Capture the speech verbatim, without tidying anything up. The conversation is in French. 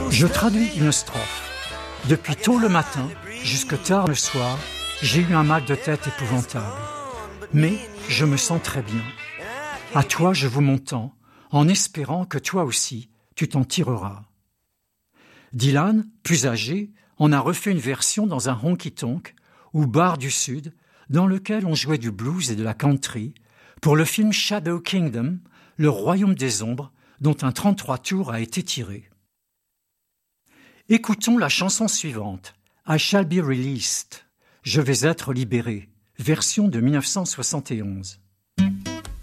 Je traduis une strophe. Depuis tôt le matin jusque tard le soir, j'ai eu un mal de tête épouvantable. Mais je me sens très bien. À toi je vous mon temps, en espérant que toi aussi, tu t'en tireras. Dylan, plus âgé, en a refait une version dans un honky-tonk ou bar du Sud, dans lequel on jouait du blues et de la country, pour le film Shadow Kingdom, le royaume des ombres, dont un trente-trois tours a été tiré. Écoutons la chanson suivante, I Shall Be Released, Je vais être libéré, version de mille neuf cent soixante et onze.